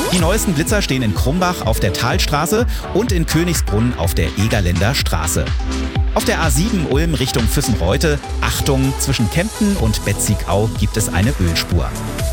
Die neuesten Blitzer stehen in Krumbach auf der Talstraße und in Königsbrunn auf der Egerländer Straße. Auf der A7 Ulm Richtung Füssen-Reute, Achtung, zwischen Kempten und Betzigau gibt es eine Ölspur.